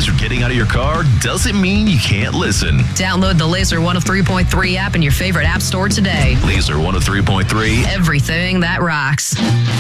because you're getting out of your car doesn't mean you can't listen. Download the Laser 103.3 app in your favorite app store today. Laser 103.3. Everything that rocks.